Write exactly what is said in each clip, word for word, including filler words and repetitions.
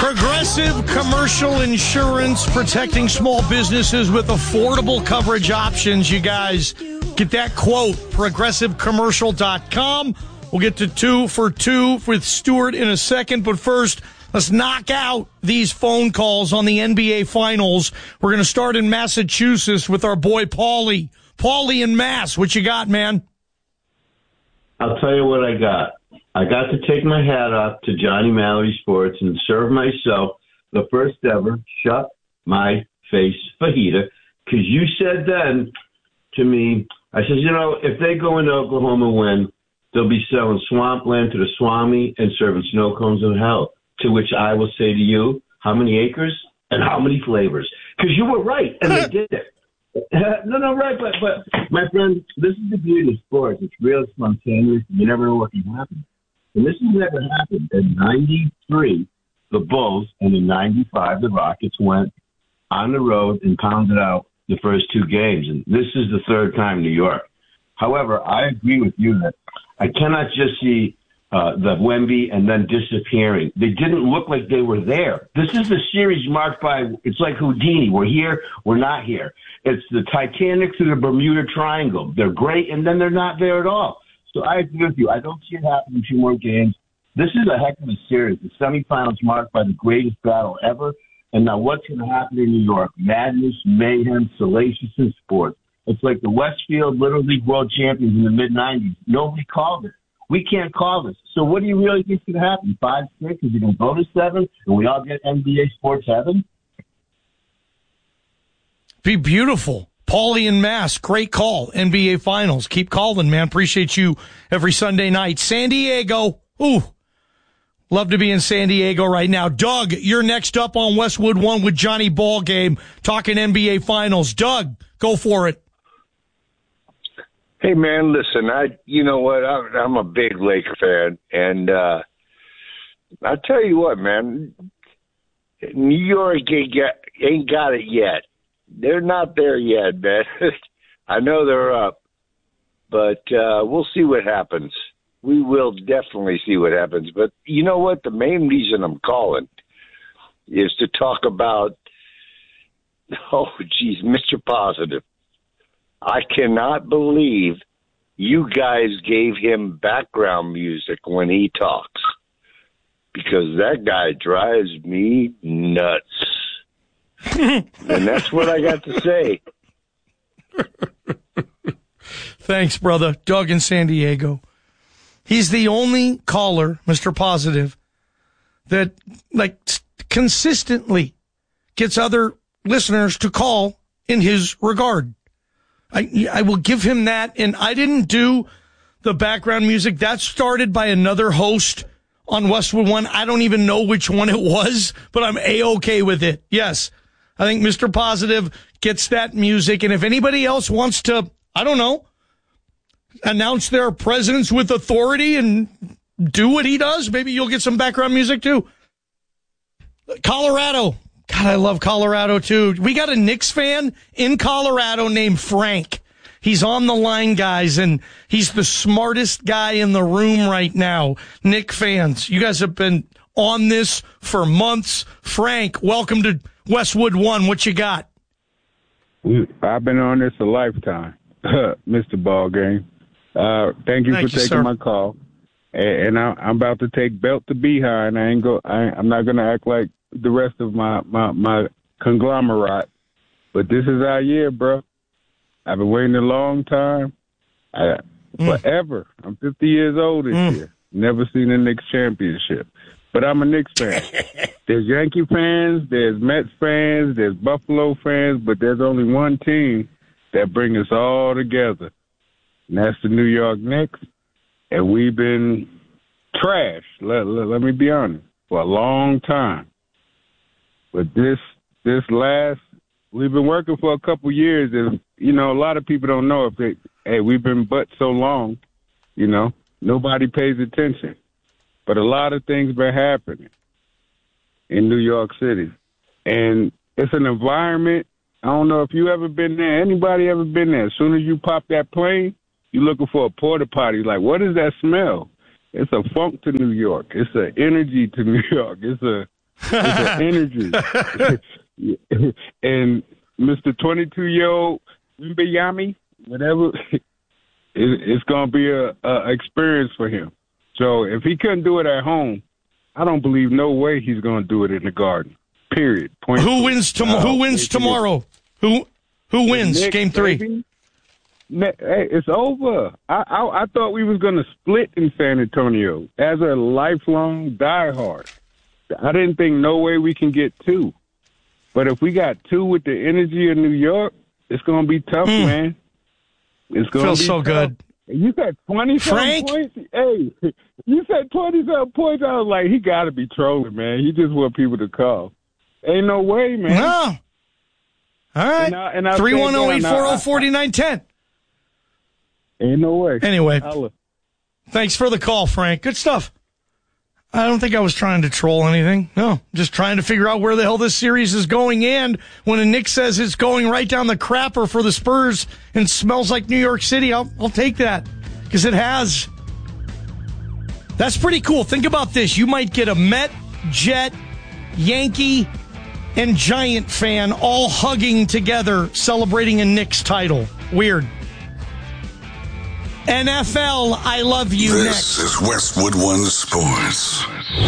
Progressive Commercial Insurance, protecting small businesses with affordable coverage options. You guys get that quote, progressive commercial dot com. We'll get to two for two with Stuart in a second, but first, let's knock out these phone calls on the N B A Finals. We're going to start in Massachusetts with our boy Paulie. Paulie in Mass, what you got, man? I'll tell you what I got. I got to take my hat off to Johnny Mallory Sports and serve myself the first ever shut my face fajita, because you said then to me, I said, you know, if they go into Oklahoma and win, they'll be selling swampland to the Swami and serving snow cones in hell. To which I will say to you, how many acres and how many flavors? Because you were right, and they did it. no, no, right, but, but my friend, this is the beauty of sports. It's real spontaneous. You never know what can happen. And this has never happened. In ninety-three, the Bulls, and in ninety-five, the Rockets went on the road and pounded out the first two games. And this is the third time in New York. However, I agree with you that I cannot just see uh, the Wemby and then disappearing. They didn't look like they were there. This is the series marked by, it's like Houdini. We're here, we're not here. It's the Titanic through the Bermuda Triangle. They're great, and then they're not there at all. So I agree with you. I don't see it happening in two more games. This is a heck of a series. The semifinals marked by the greatest battle ever. And now what's going to happen in New York? Madness, mayhem, salacious in sports. It's like the Westfield Little League World Champions in the mid nineties. Nobody called it. We can't call this. So what do you really think is going to happen? Five, six? Is it going to go to seven? And we all get N B A sports heaven? Be beautiful. Paulie in Mass, great call. N B A Finals. Keep calling, man. Appreciate you every Sunday night. San Diego. Ooh, love to be in San Diego right now. Doug, you're next up on Westwood One with Johnny Ballgame, talking N B A Finals. Doug, go for it. Hey, man, listen, I, you know what, I'm, I'm a big Laker fan, and uh, I'll tell you what, man, New York ain't got, ain't got it yet. They're not there yet, man. I know they're up, but uh, we'll see what happens. We will definitely see what happens. But you know what? The main reason I'm calling is to talk about, oh, geez, Mister Positive. I cannot believe you guys gave him background music when he talks, because that guy drives me nuts. And that's what I got to say. Thanks, brother. Doug in San Diego. He's the only caller, Mister Positive, that like consistently gets other listeners to call in his regard. I, I will give him that. And I didn't do the background music. That started by another host on Westwood One. I don't even know which one it was, but I'm A-okay with it. Yes. I think Mister Positive gets that music. And if anybody else wants to, I don't know, announce their presence with authority and do what he does, maybe you'll get some background music too. Colorado. God, I love Colorado too. We got a Knicks fan in Colorado named Frank. He's on the line, guys, and he's the smartest guy in the room right now. Knick fans, you guys have been on this for months. Frank, welcome to Westwood One. What you got? I've been on this a lifetime, Mister Ballgame. Uh, thank you thank for you, taking sir. my call. And, and I, I'm about to take belt to behind. I ain't go. I, I'm not going to act like the rest of my, my, my conglomerate. But this is our year, bro. I've been waiting a long time. I, mm. Forever. I'm fifty years old this mm. year. Never seen a Knicks championship. But I'm a Knicks fan. There's Yankee fans, there's Mets fans, there's Buffalo fans, but there's only one team that brings us all together, and that's the New York Knicks. And we've been trash, let, let, let me be honest, for a long time. But this this last, we've been working for a couple years, and, you know, a lot of people don't know if they, hey, we've been but so long, you know, nobody pays attention. But a lot of things been happening in New York City. And it's an environment. I don't know if you ever been there. Anybody ever been there? As soon as you pop that plane, you're looking for a porta potty. Like, what is that smell? It's a funk to New York. It's an energy to New York. It's a It's an energy. And Mister twenty-two-year-old Mbayami, whatever, it, it's going to be a, a experience for him. So if he couldn't do it at home, I don't believe no way he's going to do it in the Garden. Period. Point who wins tomorrow? Who wins tomorrow? Who who wins Knicks, game three? Baby. Hey, it's over. I, I I thought we was going to split in San Antonio. As a lifelong diehard, I didn't think no way we can get two. But if we got two with the energy of New York, it's going to be tough, mm. man. It's going to be so tough. good. You said twenty-seven points? Hey, you said twenty-seven points. I was like, he got to be trolling, man. He just want people to call. Ain't no way, man. No. All right. three one zero eight four zero four nine one zero. Ain't no way. Anyway, thanks for the call, Frank. Good stuff. I don't think I was trying to troll anything. No, just trying to figure out where the hell this series is going. And when a Nick says it's going right down the crapper for the Spurs and smells like New York City, I'll, I'll take that because it has. That's pretty cool. Think about this. You might get a Met, Jet, Yankee, and Giant fan all hugging together celebrating a Knicks title. Weird. N F L, I love you. This next. is Westwood One Sports.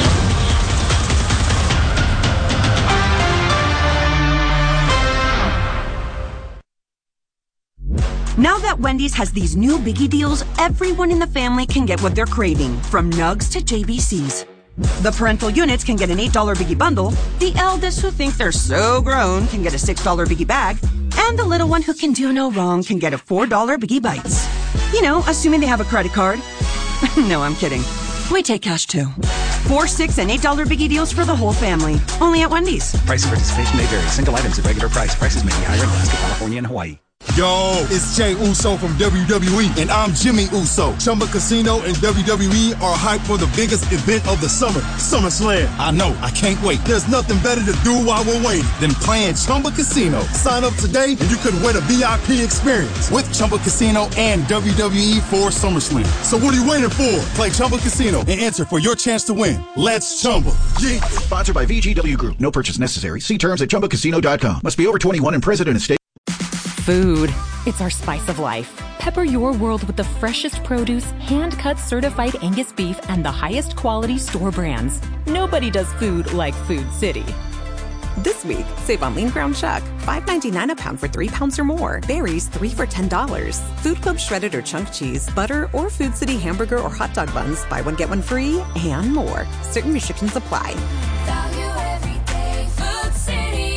Now that Wendy's has these new biggie deals, everyone in the family can get what they're craving, from nugs to J B Cs. The parental units can get an eight dollar biggie bundle, the eldest who think they're so grown can get a six dollar biggie bag, and the little one who can do no wrong can get a four dollar biggie bites. You know, assuming they have a credit card. No, I'm kidding. We take cash too. Four, six, and eight dollar biggie deals for the whole family. Only at Wendy's. Price and participation may vary. Single items at regular price. Prices may be higher in Alaska, California, and Hawaii. Yo, it's Jey Uso from W W E, and I'm Jimmy Uso. Chumba Casino and W W E are hyped for the biggest event of the summer, SummerSlam. I know, I can't wait. There's nothing better to do while we're waiting than playing Chumba Casino. Sign up today, and you could win a V I P experience with Chumba Casino and W W E for SummerSlam. So what are you waiting for? Play Chumba Casino and enter for your chance to win. Let's Chumba. Yeah. Sponsored by V G W Group. No purchase necessary. See terms at chumba casino dot com. Must be over twenty-one and present in a state. Food. It's our spice of life. Pepper your world with the freshest produce, hand-cut certified Angus beef, and the highest quality store brands. Nobody does food like Food City. This week, save on lean ground chuck, five ninety-nine a pound for three pounds or more. Berries, three for ten dollars. Food Club shredded or chunk cheese, butter, or Food City hamburger or hot dog buns. Buy one, get one free, and more. Certain restrictions apply. Value every day, Food City.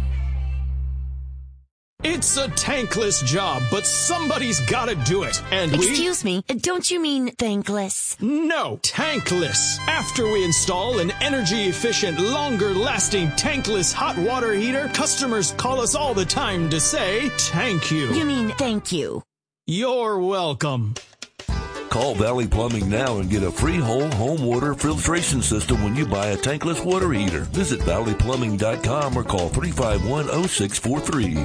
It's a tankless job, but somebody's gotta do it. And we... Excuse me, don't you mean thankless? No, tankless. After we install an energy-efficient, longer-lasting tankless hot water heater, customers call us all the time to say, thank you. You mean thank you. You're welcome. Call Valley Plumbing now and get a free whole home water filtration system when you buy a tankless water heater. Visit valley plumbing dot com or call three five one oh six four three.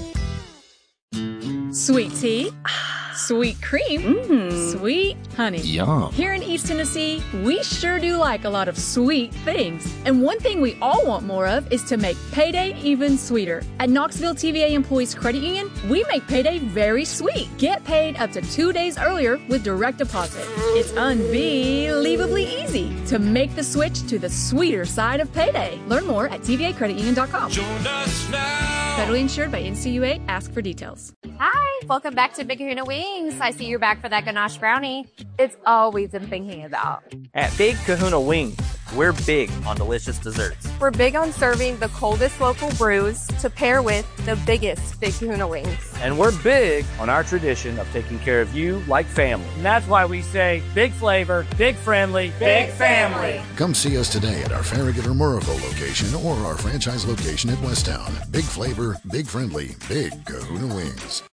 Sweet tea, sweet cream, mm. sweet honey. Yum. Here in East Tennessee, we sure do like a lot of sweet things. And one thing we all want more of is to make payday even sweeter. At Knoxville T V A Employees Credit Union, we make payday very sweet. Get paid up to two days earlier with direct deposit. It's unbelievably easy to make the switch to the sweeter side of payday. Learn more at T V A credit union dot com. Join us now. Federally insured by N C U A. Ask for details. Hi, welcome back to Big Kahuna Wings. I see you're back for that ganache brownie. It's always I'm thinking about. At Big Kahuna Wings, we're big on delicious desserts. We're big on serving the coldest local brews to pair with the biggest Big Kahuna Wings. And we're big on our tradition of taking care of you like family. And that's why we say big flavor, big friendly, big family. Come see us today at our Farragut or Murrayville location or our franchise location at Westtown. Big flavor, big friendly, Big Kahuna Wings.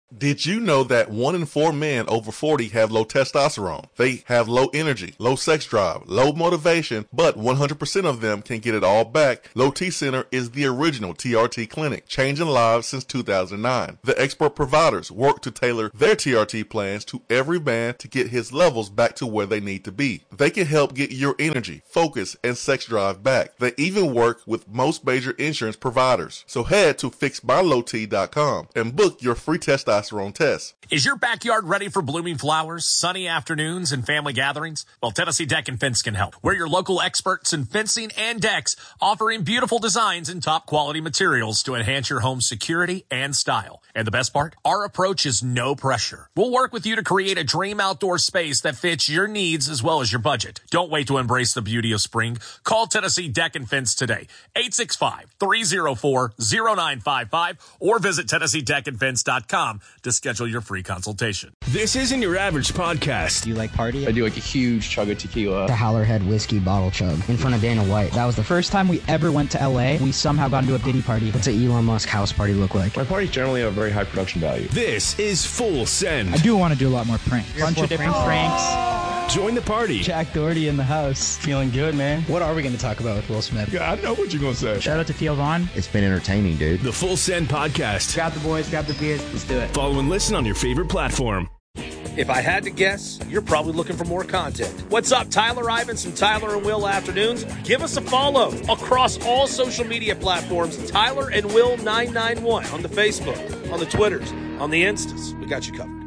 Did you know that one in four men over forty have low testosterone? They have low energy, low sex drive, low motivation, but one hundred percent of them can get it all back. Low T Center is the original T R T clinic, changing lives since two thousand nine. The expert providers work to tailor their T R T plans to every man to get his levels back to where they need to be. They can help get your energy, focus, and sex drive back. They even work with most major insurance providers. So head to fix my low t dot com and book your free testosterone test. Is your backyard ready for blooming flowers, sunny afternoons, and family gatherings? Well, Tennessee Deck and Fence can help. We're your local experts in fencing and decks, offering beautiful designs and top quality materials to enhance your home's security and style. And the best part? Our approach is no pressure. We'll work with you to create a dream outdoor space that fits your needs as well as your budget. Don't wait to embrace the beauty of spring. Call Tennessee Deck and Fence today, eight six five, three oh four, oh nine five five, or visit Tennessee Deck and Fence dot com to schedule your free consultation. This isn't your average podcast. Do you like party? I do like a huge chug of tequila. The Howlerhead whiskey bottle chug in front of Dana White. That was the first time we ever went to L A. We somehow got into a Diddy party. What's an Elon Musk house party look like? My parties generally have very high production value. This is Full Send. I do want to do a lot more pranks. A bunch of different pranks. Join the party. Jack Doherty in the house. Feeling good, man. What are we going to talk about with Will Smith? Yeah, I know what you're going to say. Shout out to Theo Vaughn. It's been entertaining, dude. The Full Send Podcast. Grab the boys, grab the beers. Let's do it. Follow and listen on your favorite platform. If I had to guess, you're probably looking for more content. What's up, Tyler Ivins from Tyler and Will Afternoons? Give us a follow across all social media platforms. Tyler and Will nine nine one on the Facebook, on the Twitters, on the Instas. We got you covered.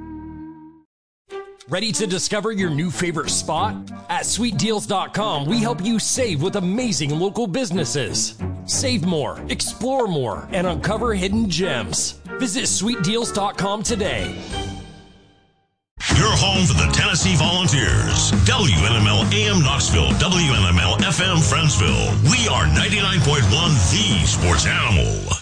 Ready to discover your new favorite spot? At sweet deals dot com, we help you save with amazing local businesses. Save more, explore more, and uncover hidden gems. Visit sweet deals dot com today. Your home for the Tennessee Volunteers. W N M L A M Knoxville, W N M L F M Friendsville. We are ninety-nine point one The Sports Animal.